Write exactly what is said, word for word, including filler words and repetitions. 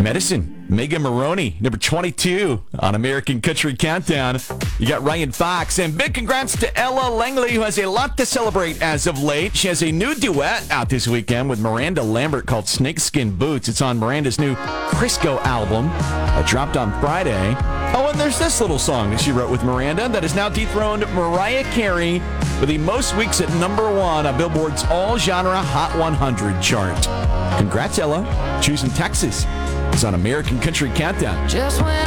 Medicine, Megan Maroney, number twenty-two on American Country Countdown. You got Ryan Fox, and big congrats to Ella Langley, who has a lot to celebrate as of late. She has a new duet out this weekend with Miranda Lambert called Snakeskin Boots. It's on Miranda's new Crisco album that dropped on Friday. Oh, and there's this little song that she wrote with Miranda that has now dethroned Mariah Carey with the most weeks at number one on Billboard's all-genre Hot one hundred chart. Congrats, Ella. Choosing Texas. It's on American Country Countdown. Just when